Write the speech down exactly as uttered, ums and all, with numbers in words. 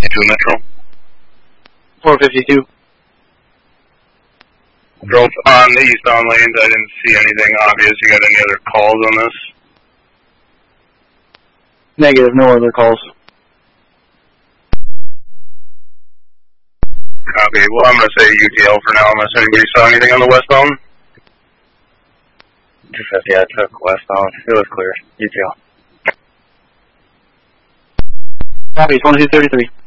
fifty-two Metro. four fifty-two. Drove on the eastbound lanes. I didn't see anything obvious. You got any other calls on this? Negative, no other calls. Copy. Well, I'm going to say U T L for now unless anybody saw anything on the westbound. two fifty, I took westbound. It was clear. U T L. Copy, twenty-two thirty-three.